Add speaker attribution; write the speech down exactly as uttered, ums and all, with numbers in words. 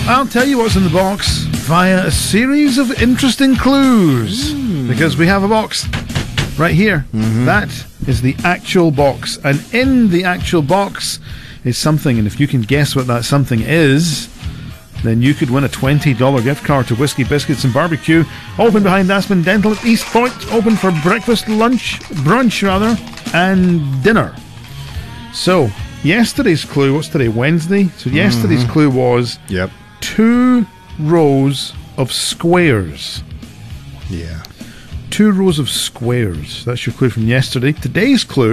Speaker 1: I'll tell you what's in the box via a series of interesting clues. Mm. Because we have a box right here. Mm-hmm. That is the actual box. And in the actual box is something. And if you can guess what that something is, then you could win a twenty dollars gift card to Whiskey Biscuits and Barbecue. Open behind Aspen Dental at East Point. Open for breakfast, lunch, brunch rather, and dinner. So, yesterday's clue, what's today, Wednesday? So yesterday's mm-hmm. clue was
Speaker 2: yep.
Speaker 1: two rows of squares.
Speaker 2: Yeah.
Speaker 1: Two rows of squares. That's your clue from yesterday. Today's clue